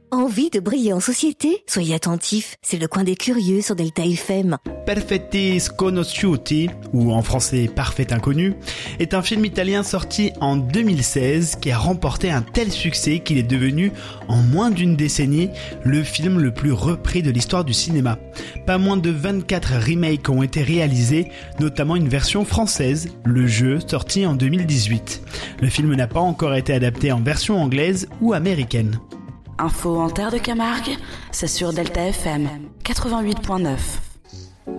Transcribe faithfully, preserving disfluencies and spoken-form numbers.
Envie de briller en société? Soyez attentifs, c'est le coin des curieux sur Delta F M. Perfetti Sconosciuti, ou en français Parfait Inconnu, est un film italien sorti en deux mille seize qui a remporté un tel succès qu'il est devenu, en moins d'une décennie, le film le plus repris de l'histoire du cinéma. Pas moins de vingt-quatre remakes ont été réalisés, notamment une version française, Le Jeu, sorti en deux mille dix-huit. Le film n'a pas encore été adapté en version anglaise ou américaine. Info en terre de Camargue, c'est sur Delta F M quatre-vingt-huit point neuf.